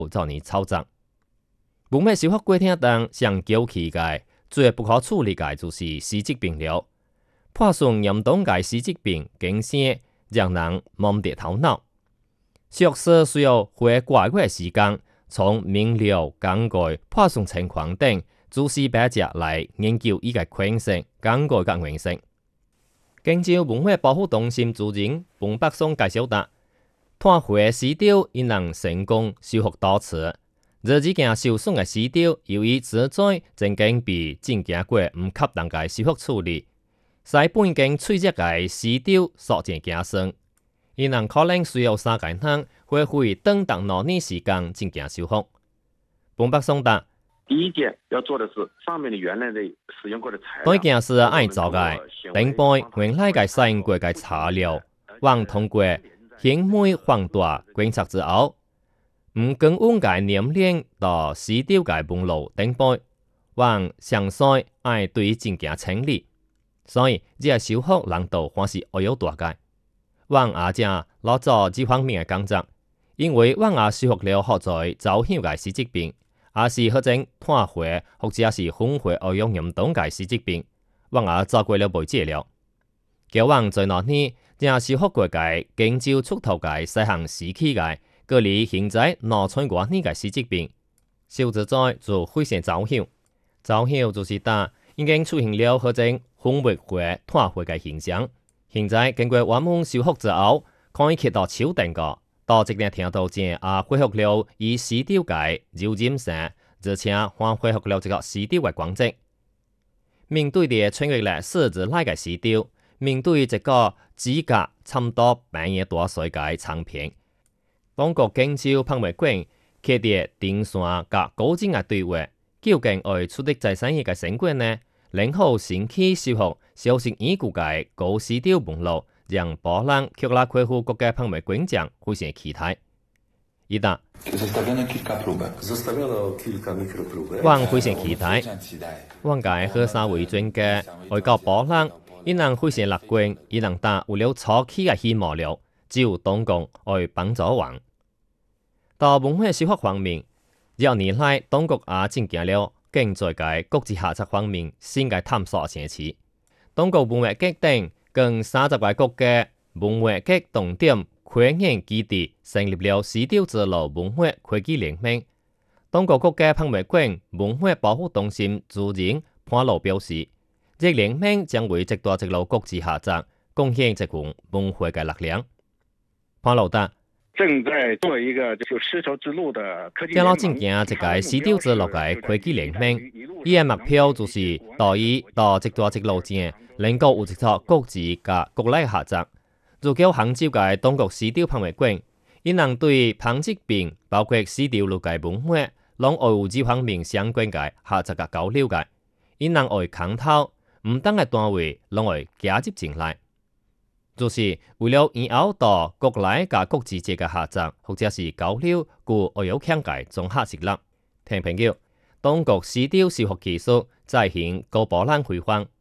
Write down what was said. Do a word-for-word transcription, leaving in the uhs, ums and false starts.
造你操作。文脉修复过程中上高期嘅最不可处理嘅就是死疾病了。破损严重嘅死疾病，经生让人摸得头脑。学士需要花挂月时间，从明了感觉破损情况等蛛丝马迹来研究伊嘅可能性、感觉嘅原性。根据文化保护中心主任彭北松介绍达，破坏石雕已能成功修复多次。这几件受损嘅石雕，由于植栽曾经被进行过唔恰当嘅修复处理，使本经脆弱嘅石雕逐渐加深。伊能可能需要三个月恢复等等两年时间进行修复。彭北松达， 第一件要做的是上面的原来的使用过的材第一料， 件事爱做嘅，顶杯原来嘅使用过嘅材料，往通过显微放大观察之后，唔更换嘅年龄到石雕嘅纹路顶杯，往详细爱对伊进行清理，所以这修复难度还是会有大嘅。往也正攞做这方面嘅工作，因为往也修复了好在走向嘅死疾病，也是或者破坏或者是分化而用严重嘅死疾病，往也做过了媒介了。交往在那年正修复过嘅研究出头嘅细项时期嘅，隔离现在脑村外呢嘅死疾病，小子在就非常走向，走向就是打已經出現了嗰種分滅或破壞嘅現象。現在經過我們修復之後，可以看到手定個，到即個聽到正啊恢復了以石雕嘅柔軟性，而且還恢復了這個石雕嘅光澤。面對嘅穿越嚟獅子拉嘅石雕，面對這個指甲差唔多半夜大歲嘅長片，當局研究潘美娟佢哋定線甲高精嘅對話。究竟會出力在生意嘅成果呢？然後先期修復小型已故嘅高石雕紋路，讓波蘭卻拉恢復國家潘美娟獎非常期待。伊達，我非常期待，我嘅學生為專家會到波蘭，伊能非常樂觀，伊能達有了初期嘅希望了，只有當局會幫助我。到文化修復方面。這年來，當局也進行了更在嘅國際合作方面新嘅探索嘗試。當局文化局等跟三十個國家文化局重點科研基地成立了石雕之路文化科技聯盟。當局國家潘美娟文化保護中心主任潘路表示，這聯盟將會直達直路國際合作，貢獻這項文化嘅力量。潘路達。 正在做一個就絲綢之路的科技。 將來進行一個石雕之路嘅科技聯盟，伊嘅目標就是到伊到直達直路間能夠有一個國際甲國內合作。如果杭州嘅當局石雕潘美娟，伊能對潘疾病包括石雕路嘅文化，攏會有這方面相關嘅合作甲交流嘅，伊能會牽頭唔同嘅單位攏會加入進來。就是為了以後到國內甲國際間嘅合作，或者是交流，故會有強嘅綜合實力。聽朋友，當局石雕修復技術再現高波蘭回放。